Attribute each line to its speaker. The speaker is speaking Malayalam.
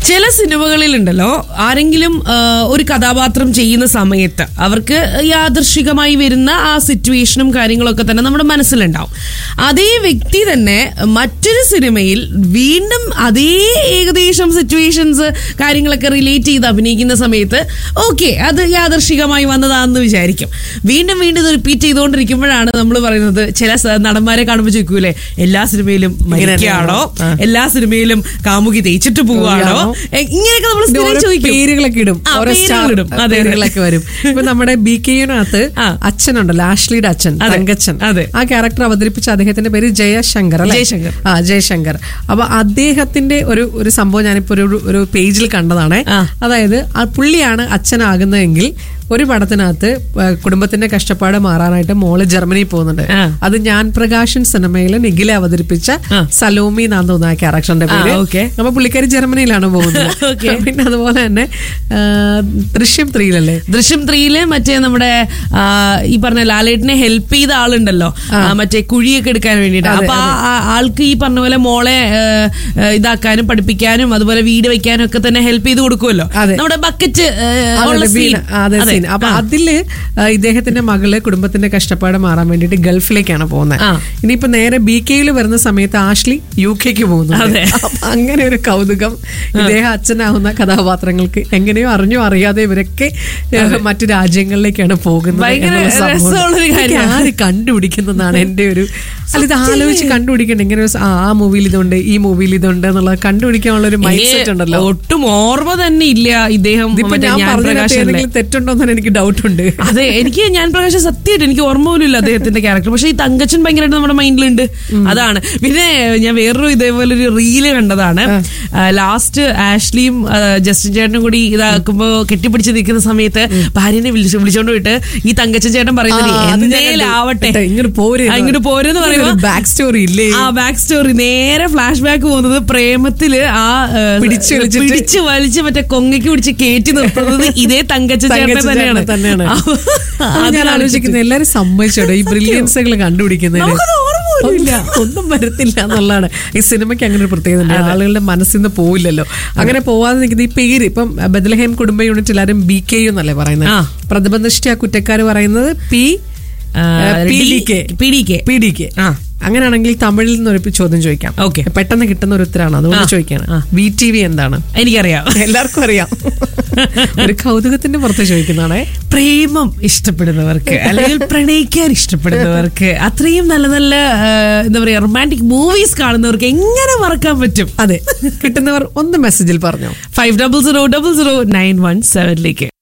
Speaker 1: ചില സിനിമകളിലുണ്ടല്ലോ ആരെങ്കിലും ഒരു കഥാപാത്രം ചെയ്യുന്ന സമയത്ത് അവർക്ക് യാദൃശികമായി വരുന്ന ആ സിറ്റുവേഷനും കാര്യങ്ങളൊക്കെ തന്നെ നമ്മുടെ മനസ്സിലുണ്ടാവും. അതേ വ്യക്തി തന്നെ മറ്റൊരു സിനിമയിൽ വീണ്ടും അതേ ഏകദേശം സിറ്റുവേഷൻസ് കാര്യങ്ങളൊക്കെ റിലേറ്റ് ചെയ്ത് അഭിനയിക്കുന്ന സമയത്ത് ഓക്കെ അത് യാദൃശികമായി വന്നതാണെന്ന് വിചാരിക്കും. വീണ്ടും വീണ്ടും ഇത് റിപ്പീറ്റ് ചെയ്തുകൊണ്ടിരിക്കുമ്പോഴാണ് നമ്മൾ പറയുന്നത്, ചില നടന്മാരെ കാണുമ്പോൾ ചോദിക്കൂലേ എല്ലാ സിനിമയിലും മരിക്കുകയാണോ, എല്ലാ സിനിമയിലും കാമുകി തേച്ചിട്ട് പോവുകയാണോ, ഇങ്ങനെയൊക്കെ നമ്മൾ
Speaker 2: പേരുകളൊക്കെ ഇടും, പേരുകളൊക്കെ വരും. ഇപ്പൊ നമ്മുടെ BKനകത്ത് അച്ഛനുണ്ടല്ലോ, ആഷ്ലിയുടെ അച്ഛൻ തങ്കച്ചൻ, ആ ക്യാരക്ടർ അവതരിപ്പിച്ച അദ്ദേഹത്തിന്റെ പേര് ജയശങ്കർ അല്ലെ? ജയശങ്കർ. അപ്പൊ അദ്ദേഹത്തിന്റെ ഒരു സംഭവം ഞാനിപ്പോ ഒരു പേജിൽ കണ്ടതാണ്. അതായത് പുള്ളിയാണ് അച്ഛനാകുന്നതെങ്കിൽ ഒരു പടത്തിനകത്ത് കുടുംബത്തിന്റെ കഷ്ടപ്പാട് മാറാനായിട്ട് മോള് ജർമ്മനിയിൽ പോകുന്നുണ്ട്. അത് ഞാൻ പ്രകാശൻ സിനിമയിൽ നിഖില അവതരിപ്പിച്ച സലോമി എന്നാന്ന് തോന്നുന്നു ആ ക്യാരക്ടറിന്റെ പേര്. അപ്പൊ പുള്ളിക്കാരി ജർമ്മനിയിലാണ് പോകുന്നത്. പിന്നെ അതുപോലെ തന്നെ ദൃശ്യം 3
Speaker 1: ദൃശ്യം 3 മറ്റേ നമ്മുടെ ഈ പറഞ്ഞ ലാലേട്ടനെ ഹെൽപ്പ് ചെയ്ത ആളുണ്ടല്ലോ, മറ്റേ കുഴിയൊക്കെ എടുക്കാൻ വേണ്ടിട്ട്. അപ്പൊ ആൾക്ക് ഈ പറഞ്ഞ പോലെ മോളെ ഇതാക്കാനും പഠിപ്പിക്കാനും അതുപോലെ വീട് വെക്കാനും ഒക്കെ തന്നെ ഹെൽപ്പ് ചെയ്ത് കൊടുക്കുമല്ലോ, നമ്മുടെ ബക്കറ്റ്.
Speaker 2: അപ്പൊ അതില് ഇദ്ദേഹത്തിന്റെ മകള് കുടുംബത്തിന്റെ കഷ്ടപ്പാട് മാറാൻ വേണ്ടിട്ട് ഗൾഫിലേക്കാണ് പോകുന്നത്. ഇനിയിപ്പോ നേരെ BKയിൽ വരുന്ന സമയത്ത് ആഷ്ലി UK പോകുന്നു. അങ്ങനെ ഒരു കൗതുകം ഇദ്ദേഹം അച്ഛനാവുന്ന കഥാപാത്രങ്ങൾക്ക് എങ്ങനെയോ അറിഞ്ഞോ അറിയാതെ ഇവരൊക്കെ മറ്റു രാജ്യങ്ങളിലേക്കാണ് പോകുന്നത്. ആര് കണ്ടുപിടിക്കുന്നതാണ് എന്റെ ഒരു ഇത് ആലോചിച്ച് കണ്ടുപിടിക്കണ്ട. ഇങ്ങനെ ആ മൂവിയിൽ ഇതുണ്ട്, ഈ മൂവിയിൽ ഇതുണ്ട് എന്നുള്ളത് കണ്ടുപിടിക്കാനുള്ള ഒരു മൈൻഡ് സെറ്റ് ഉണ്ടല്ലോ.
Speaker 1: ഒട്ടും ഓർമ്മ തന്നെ ഇല്ല ഇദ്ദേഹം.
Speaker 2: തെറ്റുണ്ടോ എനിക്ക് ഡൗട്ട് ഉണ്ട്.
Speaker 1: അതെ, എനിക്ക് ഞാൻ പ്രകാശം സത്യമായിട്ട് എനിക്ക് ഓർമ്മ പോലും ഇല്ല അദ്ദേഹത്തിന്റെ ക്യാരക്ടർ. പക്ഷെ ഈ തങ്കച്ചൻ ഭയങ്കരമായിട്ട് നമ്മുടെ മൈൻഡിലുണ്ട്. അതാണ്. പിന്നെ ഞാൻ വേറൊരു ഇതേപോലെ ഒരു റീല് കണ്ടതാണ്. ലാസ്റ്റ് ആഷ്ലിയും ജസ്റ്റിൻ ചേട്ടനും കൂടി ഇതാക്കുമ്പോ കെട്ടിപ്പിടിച്ച് നിൽക്കുന്ന സമയത്ത് ഭാര്യനെ വിളിച്ചോണ്ട് പോയിട്ട് ഈ തങ്കച്ചൻ ചേട്ടൻ പറയുന്നത് എന്തേലാവട്ടെ ഇങ്ങോട്ട് പോരെന്ന് പറയുമ്പോ ബാക്ക് സ്റ്റോറി ഇല്ലേ, ആ ബാക്ക് സ്റ്റോറി നേരെ ഫ്ലാഷ് ബാക്ക് പോകുന്നത് പ്രേമത്തില് ആ പിടിച്ച് വലിച്ച് മറ്റേ കൊങ്ങയ്ക്ക് പിടിച്ച് കയറ്റി നിർത്തുന്നത് ഇതേ തങ്കച്ചൻ ചേട്ടൻ തന്നെയാണ്.
Speaker 2: ഞാൻ ആലോചിക്കുന്നത് എല്ലാരും സമ്മതിച്ചോടോ ഈ ബ്രില്യൻസുകൾ കണ്ടുപിടിക്കുന്നതിന് ഒന്നും വരത്തില്ല എന്നുള്ളതാണ്. ഈ സിനിമയ്ക്ക് അങ്ങനെ ഒരു പ്രത്യേകത, ആളുകളുടെ മനസ്സിൽ നിന്ന് പോവില്ലല്ലോ. അങ്ങനെ പോവാതെ നിൽക്കുന്ന ഈ പേര് ഇപ്പം ബെത്ലഹേം കുടുംബ യൂണിറ്റ് എല്ലാവരും BKU എന്നല്ലേ പറയുന്നത്. പ്രതിബന്ധ കുറ്റക്കാർ പറയുന്നത് PDK. അങ്ങനെയാണെങ്കിൽ തമിഴിൽ നിന്നൊരു ചോദ്യം ചോദിക്കാം. ഓക്കെ, പെട്ടെന്ന് കിട്ടുന്ന ഒരു ഉത്തരമാണ്, അതുകൊണ്ട് ചോദിക്കാണ്. VTV എന്താണ്?
Speaker 1: എനിക്കറിയാം,
Speaker 2: എല്ലാവർക്കും അറിയാം. ഒരു കൗതുകത്തിന്റെ പുറത്ത് ചോദിക്കുന്നതാണ്.
Speaker 1: പ്രേമം ഇഷ്ടപ്പെടുന്നവർക്ക് അല്ലെങ്കിൽ പ്രണയിക്കാൻ ഇഷ്ടപ്പെടുന്നവർക്ക്, അത്രയും നല്ല നല്ല എന്താ പറയാ റൊമാൻറ്റിക് മൂവീസ് കാണുന്നവർക്ക് എങ്ങനെ മറക്കാൻ പറ്റും?
Speaker 2: അതെ, കിട്ടുന്നവർ ഒന്ന് മെസ്സേജിൽ പറഞ്ഞോ
Speaker 1: 50000917